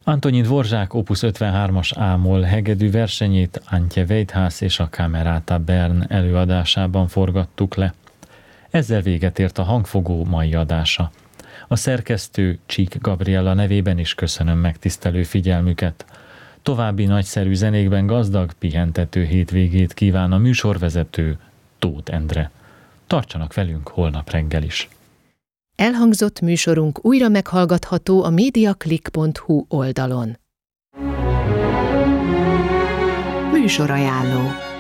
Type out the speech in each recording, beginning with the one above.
Antonin Dvořák Opus 53-as A-moll hegedű versenyét Antje Weidhaus és a Camerata Bern előadásában forgattuk le. Ezzel véget ért a Hangfogó mai adása. A szerkesztő Csík Gabriella nevében is köszönöm megtisztelő figyelmüket. További nagyszerű zenékben gazdag, pihentető hétvégét kíván a műsorvezető Tóth Endre. Tartsanak velünk holnap reggel is. Elhangzott műsorunk újra meghallgatható a mediaclick.hu oldalon. Műsorajánló.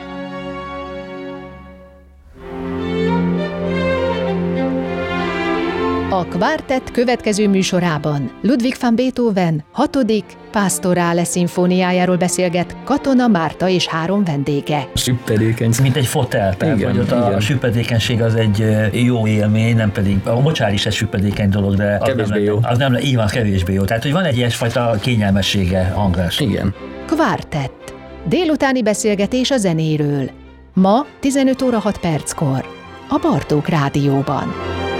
A Quartett következő műsorában Ludwig van Beethoven 6. Pastorale szimfóniájáról beszélget Katona Márta és 3 vendége. Süppedékeny. Mint egy fotel, tehát igen, hogy ott a süppedékenység az egy jó élmény, nem pedig, a mocsár is egy süppedékeny dolog, de kevésbé jó. Az nem, így van, kevésbé jó. Tehát, hogy van egy ilyesfajta kényelmessége hangzás. Igen. Quartett. Délutáni beszélgetés a zenéről. Ma 15 óra 6 perckor. A Bartók Rádióban.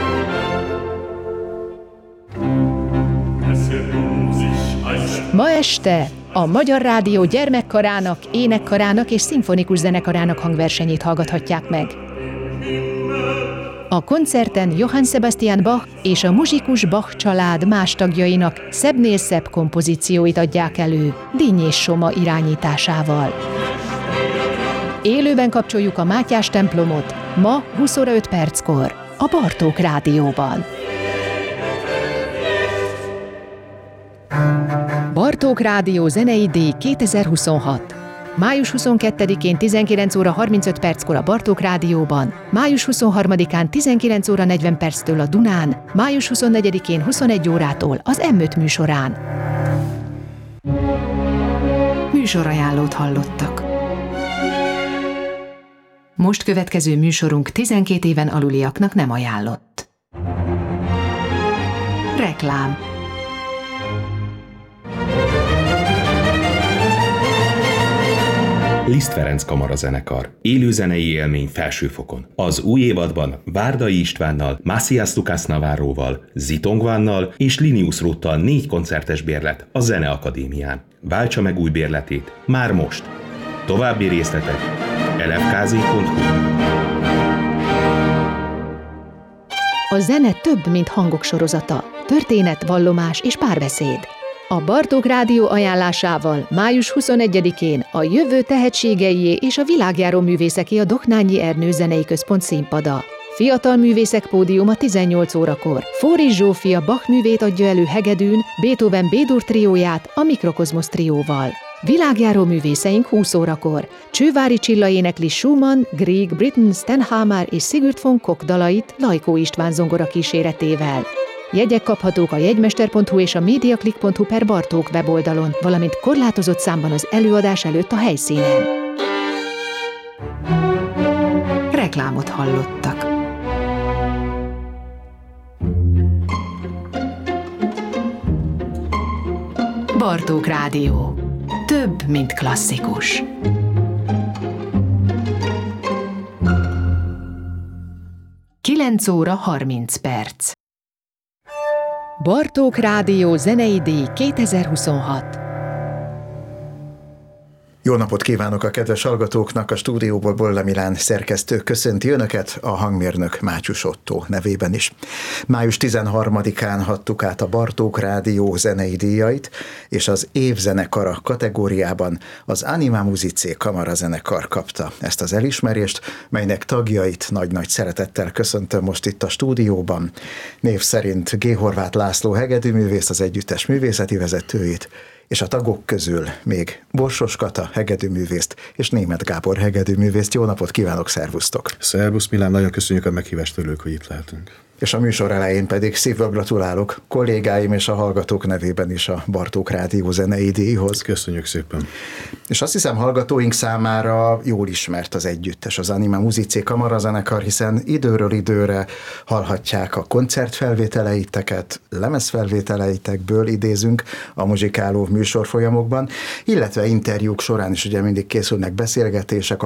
Ma este a Magyar Rádió gyermekkarának, énekkarának és szimfonikus zenekarának hangversenyét hallgathatják meg. A koncerten Johann Sebastian Bach és a muzsikus Bach család más tagjainak szebbnél szebb kompozícióit adják elő, Dinnyés Soma irányításával. Élőben kapcsoljuk a Mátyás templomot, ma 20 óra 5 perckor, a Bartók Rádióban. Bartók Rádió zenei díj 2026. Május 22-én 19 óra 35 perckor a Bartók Rádióban, május 23-án 19 óra 40 perctől a Dunán, május 24-én 21 órától az M5 műsorán. Műsorajánlót hallottak. Most következő műsorunk 12 éven aluliaknak nem ajánlott. Reklám. Liszt Ferenc kamarazenekar. Élőzenei élmény felsőfokon. Az új évadban Várdai Istvánnal, Macias Lucas Navarróval, Zitongvánnal és Linius Ruttal 4 koncertes bérlet a Zeneakadémián. Váltsa meg új bérletét már most. További részletek lfkz.hu. A zene több, mint hangok sorozata. Történet, vallomás és párbeszéd. A Bartók Rádió ajánlásával május 21-én a jövő tehetségeié és a világjáró művészeké a Doknányi Ernő Zenei Központ színpada. Fiatal művészek pódiuma 18 órakor. Fóris Zsófia Bach művét adja elő hegedűn, Beethoven B-dur trióját a Mikrokozmosz trióval. Világjáró művészeink 20 órakor. Csővári Csilla énekli Schumann, Grieg, Britten, Stenhamer és Sigurd von Koch dalait Lajkó István zongora kíséretével. Jegyek kaphatók a jegymester.hu és a mediaclick.hu/Bartók weboldalon, valamint korlátozott számban az előadás előtt a helyszínen. Reklámot hallottak. Bartók Rádió. Több, mint klasszikus. Kilenc óra 30 perc. Bartók Rádió zenei díj 2026. Jó napot kívánok a kedves hallgatóknak, a stúdióból Bolla Milán szerkesztő köszönti önöket, a hangmérnök Mátyus Ottó nevében is. Május 13-án hadtuk át a Bartók Rádió zenei díjait, és az évzenekara kategóriában az Anima Musicae kamarazenekar kapta ezt az elismerést, melynek tagjait nagy-nagy szeretettel köszöntöm most itt a stúdióban. Név szerint G. Horváth László hegedűművész, az együttes művészeti vezetőjét, és a tagok közül még Borsos Kata hegedűművészt és Németh Gábor hegedűművészt. Jó napot kívánok, szervusztok! Szervusz Milán, nagyon köszönjük a meghívást, örülök, hogy itt lehetünk. És a műsor elején pedig szívből gratulálok kollégáim és a hallgatók nevében is a Bartók Rádió zenei díjhoz. Köszönjük szépen! És azt hiszem, hallgatóink számára jól ismert az együttes, az Anima Musicae kamarazenekar, hiszen időről időre hallhatják a koncertfelvételeiteket, lemezfelvételeitekből idézünk a muzsikáló műsorfolyamokban, illetve interjúk során is ugye mindig készülnek beszélgetések a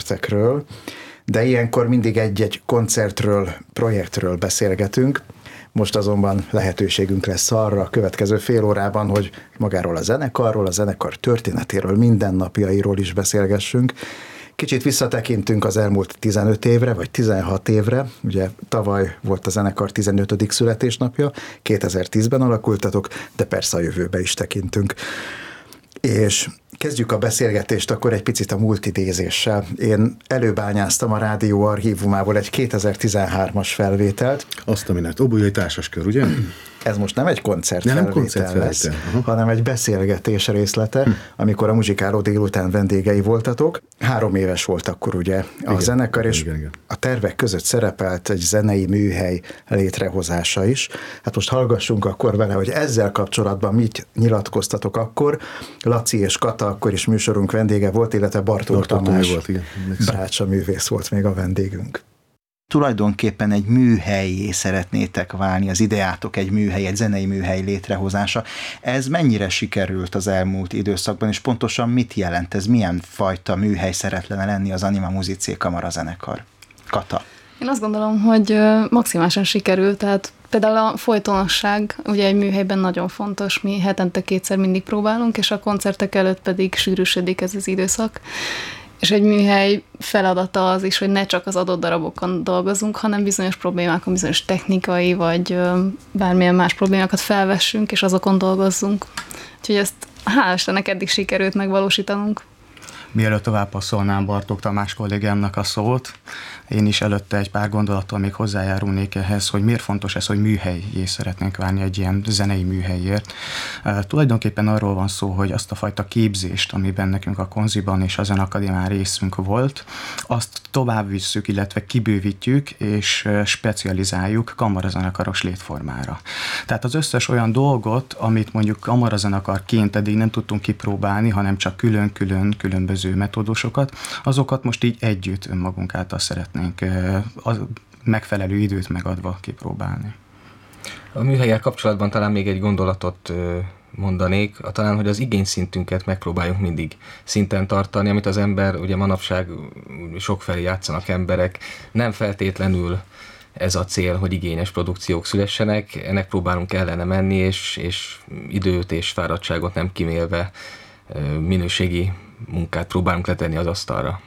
koncertekről, de ilyenkor mindig egy-egy koncertről, projektről beszélgetünk. Most azonban lehetőségünk lesz arra a következő fél órában, hogy magáról a zenekarról, a zenekar történetéről, mindennapjairól is beszélgessünk. Kicsit visszatekintünk az elmúlt 15 évre, vagy 16 évre. Ugye tavaly volt a zenekar 15. születésnapja, 2010-ben alakultatok, de persze a jövőbe is tekintünk. És kezdjük a beszélgetést akkor egy picit a múlt idézéssel. Én előbányáztam a rádió archívumából egy 2013-as felvételt. Azt, aminek Obujai Társaskör, ugye? Ez most nem egy koncertfelvétel lesz, hanem egy beszélgetés részlete, amikor a Muzsikáló délután vendégei voltatok. 3 éves volt akkor ugye a zenekar, és a tervek között szerepelt egy zenei műhely létrehozása is. Hát most hallgassunk akkor vele, hogy ezzel kapcsolatban mit nyilatkoztatok akkor. Laci és Kata akkor is műsorunk vendége volt, illetve Bartók Tamás bácsa művész volt még a vendégünk. Tulajdonképpen egy műhellyé szeretnétek válni, az ideátok egy műhely, egy zenei műhely létrehozása. Ez mennyire sikerült az elmúlt időszakban, és pontosan mit jelent ez? Milyen fajta műhely szeretne lenni az Anima Musicae kamarazenekar? Kata. Én azt gondolom, hogy maximálisan sikerült, tehát például a folytonosság ugye egy műhelyben nagyon fontos, mi hetente 2-szer mindig próbálunk, és a koncertek előtt pedig sűrűsödik ez az időszak. És egy műhely feladata az is, hogy ne csak az adott darabokon dolgozunk, hanem bizonyos problémákon, bizonyos technikai, vagy bármilyen más problémákat felvessünk, és azokon dolgozzunk. Úgyhogy ezt hál' Istennek eddig sikerült megvalósítanunk. Mielőtt tovább passzolnám Bartók Tamás kollégámnak a szót, én is előtte egy pár gondolattal még hozzájárulnék ehhez, hogy miért fontos ez, hogy műhellyé szeretnénk válni egy ilyen zenei műhelyért. Tulajdonképpen arról van szó, hogy azt a fajta képzést, amiben nekünk a Konziban és a Zenakadémián részünk volt, azt tovább visszük, illetve kibővítjük és specializáljuk kamarazenekaros létformára. Tehát az összes olyan dolgot, amit mondjuk kamarazenekarként eddig nem tudtunk kipróbálni, hanem csak külön-külön különböző metódusokat, azokat most így együtt önmagunk által szeretnénk a megfelelő időt megadva kipróbálni. A műhellyel kapcsolatban talán még egy gondolatot mondanék, talán, hogy az igényszintünket megpróbáljunk mindig szinten tartani, amit az ember, ugye manapság sokfelé játszanak emberek, nem feltétlenül ez a cél, hogy igényes produkciók szülessenek, ennek próbálunk ellene menni, és időt és fáradtságot nem kimélve minőségi munkát próbálunk letenni az asztalra.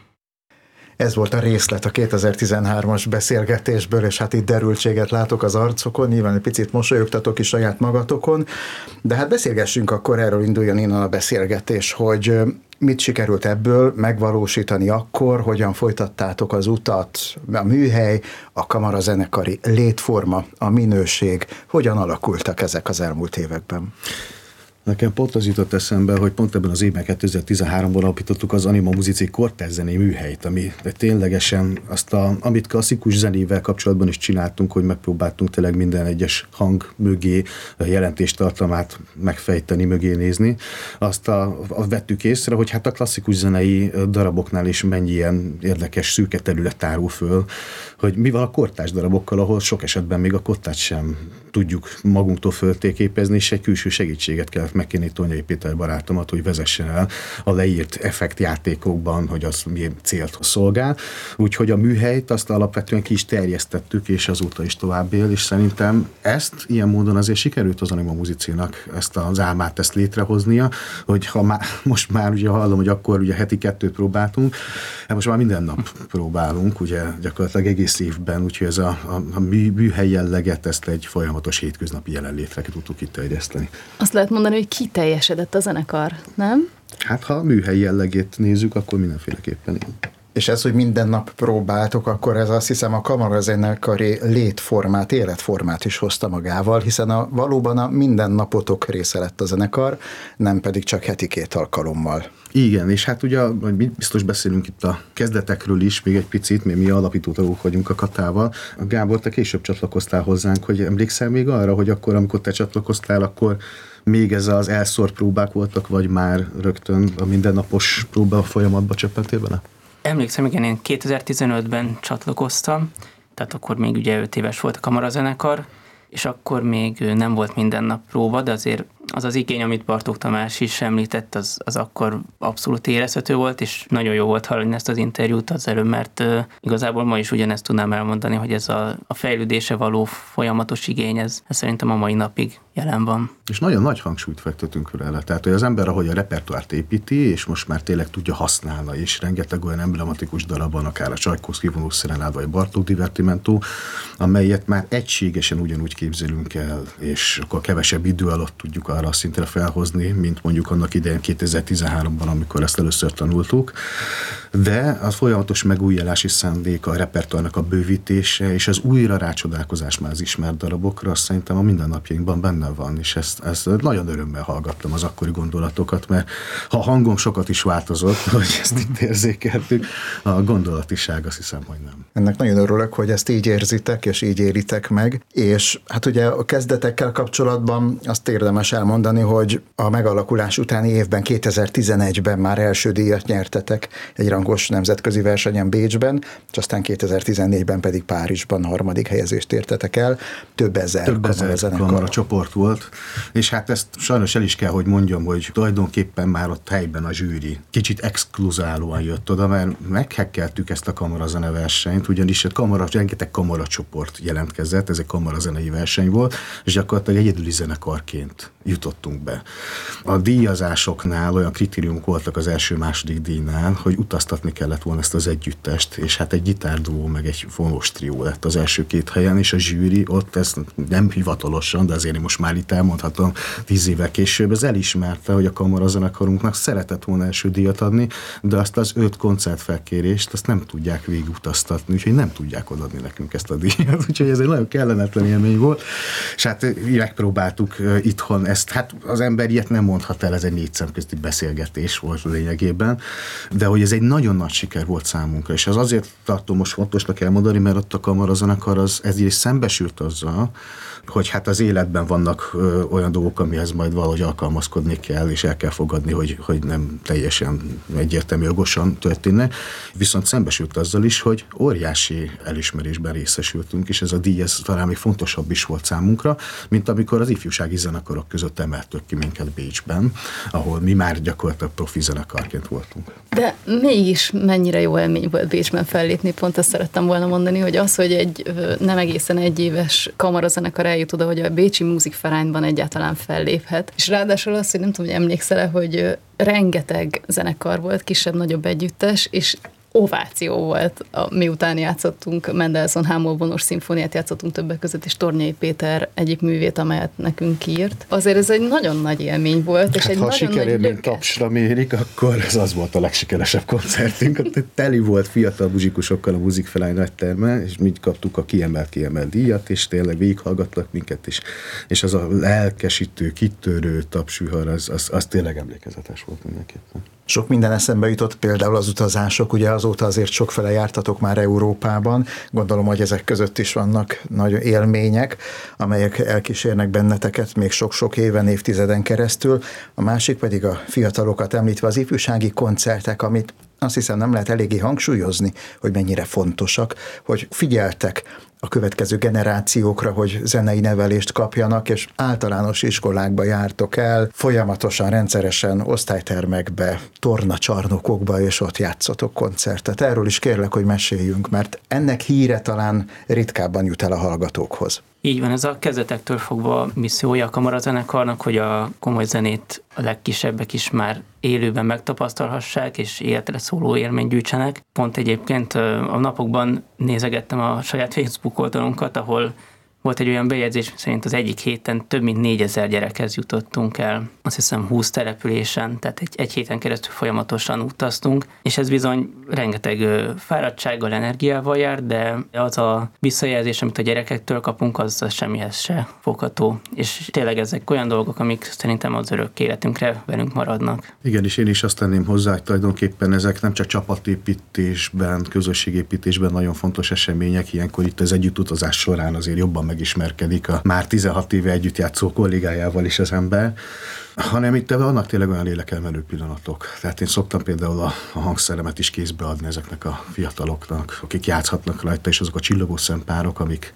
Ez volt a részlet a 2013-as beszélgetésből, és hát itt derültséget látok az arcokon, nyilván egy picit mosolyogtatok is saját magatokon, de hát beszélgessünk akkor, erről induljon innen a beszélgetés, hogy mit sikerült ebből megvalósítani akkor, hogyan folytattátok az utat, a műhely, a kamarazenekari létforma, a minőség, hogyan alakultak ezek az elmúlt években? Nekem pont az jutott eszembe, hogy pont ebben az évben 2013-ban alapítottuk az Anima Musicae kortárszenei műhelyt, ami ténylegesen amit klasszikus zenével kapcsolatban is csináltunk, hogy megpróbáltunk tényleg minden egyes hang mögé jelentéstartalmát megfejteni, mögé nézni. Azt vettük észre, hogy hát a klasszikus zenei daraboknál is mennyi ilyen érdekes szűke terület tárul föl, hogy mi van a kortárs darabokkal, ahol sok esetben még a kottát sem tudjuk magunktól föltérképezni, és egy külső segítséget kellett megkérni Tonyai Péter barátomat, hogy vezessen el a leírt effektjátékokban, hogy az milyen célt szolgál. Úgyhogy a műhelyt azt alapvetően ki is terjesztettük, és azóta is tovább él, és szerintem ezt ilyen módon azért sikerült az Anima Musicae-nak ezt az álmát ezt létrehoznia, hogy most már ugye hallom, hogy akkor ugye heti 2 próbáltunk, most már minden nap próbálunk, ugye gyakorlatilag egész évben, úgyhogy ez a műhely jelleget, ezt egy folyamatos hétköznapi jelenlétre tudtuk kiterjeszteni. Azt lehet mondani, hogy kiteljesedett a zenekar, nem? Hát ha a műhely jellegét nézzük, akkor mindenféleképpen én. És ez, hogy minden nap próbáltok, akkor ez azt hiszem a kamarazenekari létformát, életformát is hozta magával, hiszen valóban a mindennapotok része lett a zenekar, nem pedig csak heti 2 alkalommal. Igen, és hát ugye biztos beszélünk itt a kezdetekről is még egy picit, mert mi alapító tagok vagyunk a Katával. Gábor, te később csatlakoztál hozzánk, hogy emlékszel még arra, hogy akkor, amikor te csatlakoztál, akkor még ez az elszórt próbák voltak, vagy már rögtön a mindennapos próba folyamatba csöppentél bele? Emlékszem, igen, én 2015-ben csatlakoztam, tehát akkor még ugye 5 éves volt a kamarazenekar, és akkor még nem volt minden nap próba, de azért az az igény, amit Bartók Tamás is említett, az akkor abszolút érezhető volt, és nagyon jó volt hallani ezt az interjút az előbb, mert igazából ma is ugyanezt tudnám elmondani, hogy ez a fejlődése való folyamatos igény, ez szerintem a mai napig jelen van. És nagyon nagy hangsúlyt fektetünk rá. Tehát, hogy az ember, ahogy a repertoárt építi, és most már tényleg tudja használni, és rengeteg olyan emblematikus darab van, akár a Csajkovszky vonós szerenád, vagy Bartók divertimento, amelyet már egységesen ugyanúgy képzelünk el, és akkor kevesebb idő alatt tudjuk arra a szintre felhozni, mint mondjuk annak idején 2013-ban, amikor ezt először tanultuk. De a folyamatos megújulási szándék, a repertoárnak a bővítése, és az újra rácsodálkozás már az ismert darabokra, azt szerintem a mindennapjainkban benne van, és ezt nagyon örömmel hallgattam az akkori gondolatokat, mert ha a hangom sokat is változott, hogy ezt itt érzékeltük, a gondolatiság azt hiszem, hogy nem. Ennek nagyon örülök, hogy ezt így érzitek, és így élitek meg, és hát ugye a kezdetekkel kapcsolatban azt érdemes elmondani, hogy a megalakulás utáni évben, 2011-ben már első díjat nyertetek egy rangos nemzetközi versenyen Bécsben, és aztán 2014-ben pedig Párizsban 3. helyezést értetek el. Több ezer kamaracsoport volt, és hát ezt sajnos el is kell, hogy mondjam, hogy tulajdonképpen már ott helyben a zsűri kicsit exkluzálóan jött oda, mert meghekkeltük ezt a kamarazene versenyt, ugyanis rengeteg kamaracsoport jelentkezett, ez egy kamarazenei verseny volt, és gyakorlatilag egyedüli zenekarként jutottunk be. A díjazásoknál olyan kritériumok voltak az első-második díjnál, hogy utaztatni kellett volna ezt az együttest, és hát egy gitárduó meg egy fonós trió lett az első 2 helyen, és a zsűri ott ezt nem hivatalosan, de azért én most már itt elmondhatom 10 évvel később, ez elismerte, hogy a kamarazenekarunknak szeretett volna első díjat adni, de azt az 5 koncertfelkérést, azt nem tudják végigutaztatni, úgyhogy nem tudják odaadni nekünk ezt a díjat, úgyhogy ez egy nagyon kellemetlen élmény volt, és hát megpróbáltuk itthon ezt, hát az ember ilyet nem mondhat el, ez egy 4 szemközti beszélgetés volt lényegében, de hogy ez egy nagyon nagy siker volt számunkra, és az azért tartom most fontosnak elmondani, mert ott a kamarazenekar ez is szembesült azzal, hogy hát az életben vannak olyan dolgok, amihez majd valahogy alkalmazkodni kell, és el kell fogadni, hogy nem teljesen egyértelmű jogosan történnek. Viszont szembesült azzal is, hogy óriási elismerésben részesültünk, és ez a díj ez talán még fontosabb is volt számunkra, mint amikor az ifjúsági zenekarok között emeltük ki minket Bécsben, ahol mi már gyakorlatilag profi zenekarként voltunk. De mégis mennyire jó élmény volt Bécsben fellépni, pont ezt szerettem volna mondani, hogy az, hogy egy nem egészen 1 éves kamarazenekar eljut oda, hogy a Bécsi Musikvereinben egyáltalán felléphet. És ráadásul azt, hogy nem tudom, hogy emlékszel, hogy rengeteg zenekar volt, kisebb-nagyobb együttes, és ováció volt, miután játszottunk Mendelssohn Hámol-vonós szimfóniát, játszottunk többek között, és Tornyai Péter egyik művét, amelyet nekünk írt. Azért ez egy nagyon nagy élmény volt, és hát egy ha nagyon nagy sikerélmény tapsra mérik, akkor ez az volt a legsikeresebb koncertünk. Teli volt fiatal muzsikusokkal a Musikverein nagyterme, és mi kaptuk a kiemelt díjat, és tényleg végighallgattak minket is. És az a lelkesítő, kitörő tapsvihar, az tényleg emlékezetes volt mindenképpen. Sok minden eszembe jutott, például az utazások, ugye azóta azért sokfele jártatok már Európában, gondolom, hogy ezek között is vannak nagy élmények, amelyek elkísérnek benneteket még sok-sok éven, évtizeden keresztül. A másik pedig a fiatalokat említve az ifjúsági koncertek, amit azt hiszem nem lehet eléggé hangsúlyozni, hogy mennyire fontosak, hogy figyeltek a következő generációkra, hogy zenei nevelést kapjanak, és általános iskolákba jártok el, folyamatosan, rendszeresen osztálytermekbe, tornacsarnokokba, és ott játszotok koncertet. Erről is kérlek, hogy meséljünk, mert ennek híre talán ritkábban jut el a hallgatókhoz. Így van, ez a kezdetektől fogva missziója a kamarazenekarnak, hogy a komoly zenét a legkisebbek is már élőben megtapasztalhassák, és életre szóló élményt gyűjtsenek. Pont egyébként a napokban nézegettem a saját Facebook oldalunkat, ahol volt egy olyan bejegyzés, szerint az egyik héten több mint 4000 gyerekhez jutottunk el. Azt hiszem 20 településen, tehát egy héten keresztül folyamatosan utaztunk, és ez bizony rengeteg fáradtsággal, energiával jár, de az a visszajelzés, amit a gyerekektől kapunk, az semmihez se fogható. És tényleg ezek olyan dolgok, amik szerintem az örök életünkre velünk maradnak. Igen, és én is azt tenném hozzá, hogy tulajdonképpen ezek nem csak csapatépítésben, közösségépítésben nagyon fontos események, ilyenkor itt az együttutazás során azért jobban megismerkedik a már 16 éve együtt játszó kollégájával is az ember, hanem itt vannak tényleg olyan lélekelmenő pillanatok. Tehát én szoktam például a hangszeremet is kézbe adni ezeknek a fiataloknak, akik játszhatnak rajta, és azok a csillogó szempárok, amik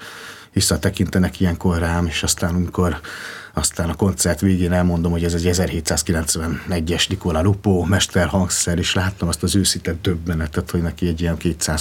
visszatekintenek ilyenkor rám, és aztán a koncert végén elmondom, hogy ez egy 1791-es Nicola Lupo mesterhangszer, és láttam azt az őszinte döbbenetet, hogy neki egy ilyen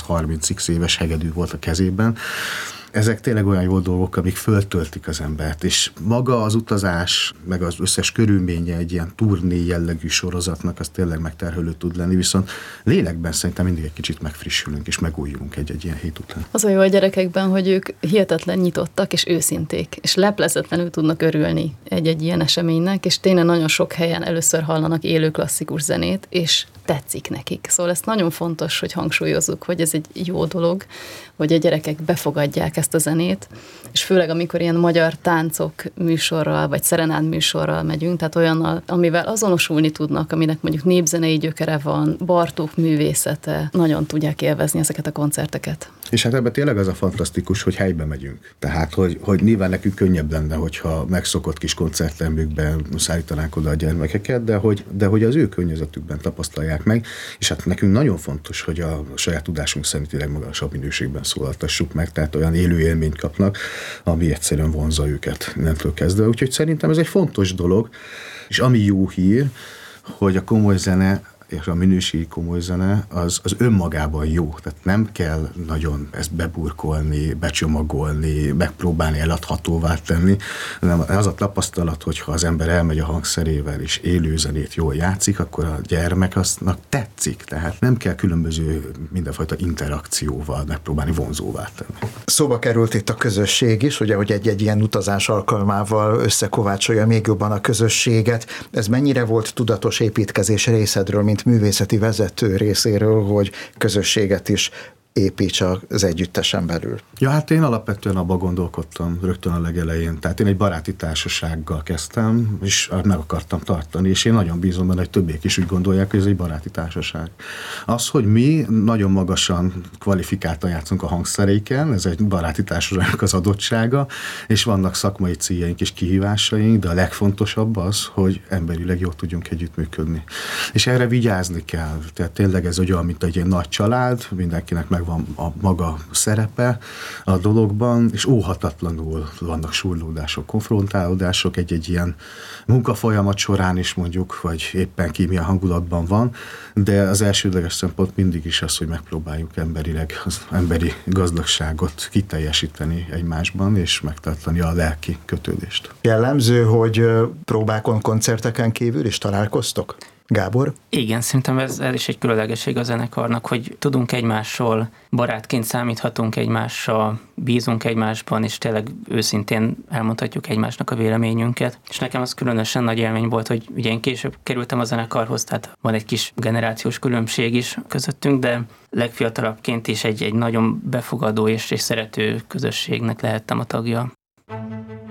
230x éves hegedű volt a kezében. Ezek tényleg olyan jó dolgok, amik föltöltik az embert, és maga az utazás, meg az összes körülménye egy ilyen turné jellegű sorozatnak, az tényleg megterhelő tud lenni, viszont lélekben szerintem mindig egy kicsit megfrissülünk, és megújulunk egy ilyen hét után. Az a jó a gyerekekben, hogy ők hihetetlen nyitottak, és őszinték, és leplezetlenül tudnak örülni egy ilyen eseménynek, és tényleg nagyon sok helyen először hallanak élő klasszikus zenét, és tetszik nekik. Szóval ezt nagyon fontos, hogy hangsúlyozzuk, hogy ez egy jó dolog, hogy a gyerekek befogadják ezt a zenét, és főleg amikor ilyen magyar táncok műsorral, vagy szerenád műsorral megyünk, tehát olyannal, amivel azonosulni tudnak, aminek mondjuk népzenei gyökere van, Bartók művészete, nagyon tudják élvezni ezeket a koncerteket. És hát ebben tényleg az a fantasztikus, hogy helybe megyünk. Tehát, hogy nyilván nekünk könnyebb lenne, hogyha megszokott kis koncerttermükben szállítanánk oda a gyermekeket, de hogy az ő környezetükben tapasztalják meg, és hát nekünk nagyon fontos, hogy a saját tudásunk szerint tényleg magasabb minőségben szólaltassuk meg, tehát olyan élő élményt kapnak, ami egyszerűen vonzza őket innentől kezdve. Úgyhogy szerintem ez egy fontos dolog, és ami jó hír, hogy a komoly zene és a minőségi komoly zene az önmagában jó. Tehát nem kell nagyon ezt beburkolni, becsomagolni, megpróbálni eladhatóvá tenni, hanem az a tapasztalat, hogyha az ember elmegy a hangszerével és élő zenét jól játszik, akkor a gyermek aznak tetszik. Tehát nem kell különböző mindenfajta interakcióval megpróbálni vonzóvá tenni. Szóba került itt a közösség is, ugye, hogy egy ilyen utazás alkalmával összekovácsolja még jobban a közösséget. Ez mennyire volt tudatos építkezés részedről, mint művészeti vezető részéről, hogy közösséget is építs az együttesen belül? Ja, hát én alapvetően abba gondolkodtam rögtön a legelején. Tehát én egy baráti társasággal kezdtem, és meg akartam tartani, és én nagyon bízom benne, hogy többiek is úgy gondolják, hogy ez egy baráti társaság. Az, hogy mi nagyon magasan kvalifikáltan játszunk a hangszereiken, ez egy baráti társaságnak az adottsága, és vannak szakmai céljaink és kihívásaink, de a legfontosabb az, hogy emberileg jól tudjunk együttműködni. És erre vigyázni kell. Tehát tényleg ez olyan, mint egy ilyen nagy család, mindenkinek megvan a maga szerepe a dologban, és óhatatlanul vannak súrlódások, konfrontálódások egy ilyen munkafolyamat során is mondjuk, vagy éppen ki milyen hangulatban van, de az elsődleges szempont mindig is az, hogy megpróbáljuk emberileg az emberi gazdagságot kiteljesíteni egymásban, és megtartani a lelki kötődést. Jellemző, hogy próbákon, koncerteken kívül is találkoztok? Gábor? Igen, szerintem ez is egy különlegesség a zenekarnak, hogy tudunk egymásról, barátként számíthatunk egymással, bízunk egymásban, és tényleg őszintén elmondhatjuk egymásnak a véleményünket. És nekem az különösen nagy élmény volt, hogy ugye én később kerültem a zenekarhoz, tehát van egy kis generációs különbség is közöttünk, de legfiatalabbként is egy nagyon befogadó és szerető közösségnek lehettem a tagja.